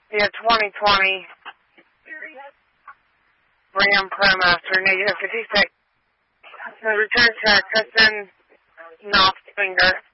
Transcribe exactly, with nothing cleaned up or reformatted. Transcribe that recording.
Yeah, twenty twenty Ram ProMaster, negative fifty-six. So return check, Kristen Knopf's finger.